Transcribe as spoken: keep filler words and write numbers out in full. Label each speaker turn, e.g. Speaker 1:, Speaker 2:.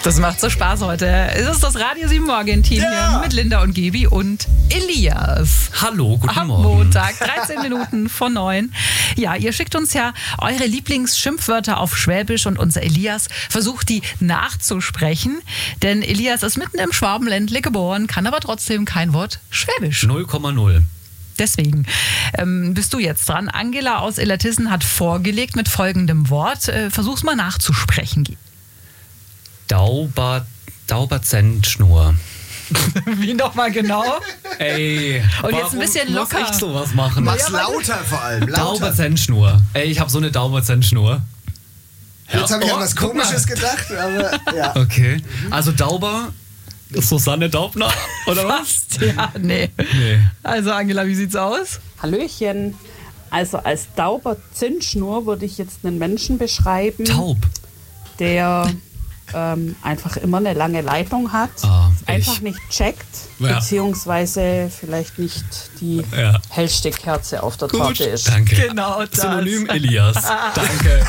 Speaker 1: Das macht so Spaß heute. Es ist das Radio sieben Morgen-Team
Speaker 2: Ja.
Speaker 1: hier mit Linda und Gebi und Elias.
Speaker 3: Hallo, guten
Speaker 1: Am
Speaker 3: Morgen.
Speaker 1: Montag, dreizehn Minuten vor neun. Ja, ihr schickt uns ja eure Lieblingsschimpfwörter auf Schwäbisch und unser Elias versucht, die nachzusprechen. Denn Elias ist mitten im Schwabenländle geboren, kann aber trotzdem kein Wort Schwäbisch.
Speaker 3: null Komma null.
Speaker 1: Deswegen ähm, bist du jetzt dran. Angela aus Illertissen hat vorgelegt mit folgendem Wort. Äh, versuch's mal nachzusprechen.
Speaker 3: Dauber, Dauberzentschnur.
Speaker 1: Wie nochmal genau?
Speaker 3: Ey,
Speaker 1: Und jetzt ein bisschen
Speaker 3: warum
Speaker 1: locker.
Speaker 3: muss ich sowas machen?
Speaker 2: Mach's lauter vor allem. Lauter.
Speaker 3: Dauberzentschnur. Ey, ich habe so eine Dauberzentschnur.
Speaker 2: Jetzt habe ich
Speaker 3: Oh,
Speaker 2: an was
Speaker 3: guck mal.
Speaker 2: Komisches gedacht, aber ja.
Speaker 3: Okay. Also Dauber, Susanne Daubner, oder was?
Speaker 1: Fast, ja, nee.
Speaker 3: Nee.
Speaker 1: Also Angela, wie sieht's aus?
Speaker 4: Hallöchen. Also als Dauberzündschnur würde ich jetzt einen Menschen beschreiben,
Speaker 3: Taub.
Speaker 4: der ähm, einfach immer eine lange Leitung hat,
Speaker 3: Ah,
Speaker 4: einfach
Speaker 3: ich.
Speaker 4: nicht checkt,
Speaker 3: Ja.
Speaker 4: beziehungsweise vielleicht nicht die
Speaker 3: Ja.
Speaker 4: hellste Kerze auf der Torte ist.
Speaker 3: Danke.
Speaker 1: Genau das.
Speaker 3: Synonym Elias. Danke.